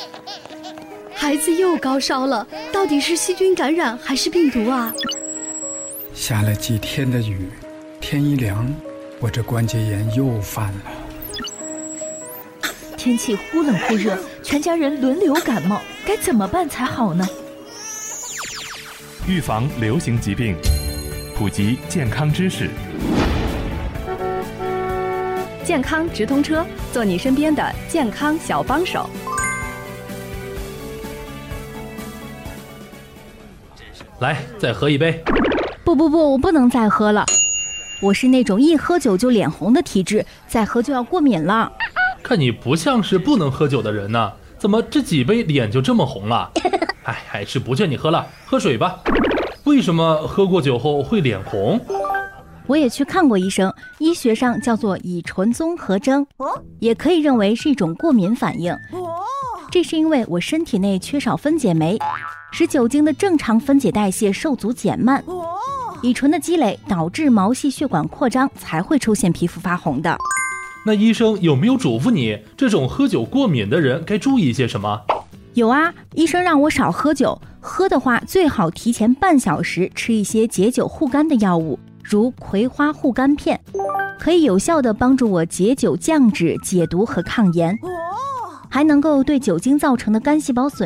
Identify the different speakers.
Speaker 1: 孩子又高烧了，到底是细菌感染还是病毒啊？
Speaker 2: 下了几天的雨，天一凉，我这关节炎又犯了。
Speaker 3: 天气忽冷忽热，全家人轮流感冒，该怎么办才好呢？
Speaker 4: 预防流行疾病，普及健康知识。
Speaker 5: 健康直通车，做你身边的健康小帮手。
Speaker 6: 来，再喝一杯。
Speaker 3: 不，我不能再喝了。我是那种一喝酒就脸红的体质，再喝就要过敏了。
Speaker 6: 看你不像是不能喝酒的人呢，怎么这几杯脸就这么红了？还是不劝你喝了，喝水吧。为什么喝过酒后会脸红？
Speaker 3: 我也去看过医生，医学上叫做乙醇综合征，也可以认为是一种过敏反应。这是因为我身体内缺少分解酶，使酒精的正常分解代谢受阻减慢，乙醇的积累导致毛细血管扩张，才会出现皮肤发红的。
Speaker 6: 那医生有没有嘱咐你，这种喝酒过敏的人该注意些什么？
Speaker 3: 有啊，医生让我少喝酒，喝的话最好提前半小时吃一些解酒护肝的药物，如葵花护肝片，可以有效地帮助我解酒降脂、解毒和抗炎，还能够对酒精造成的肝细胞损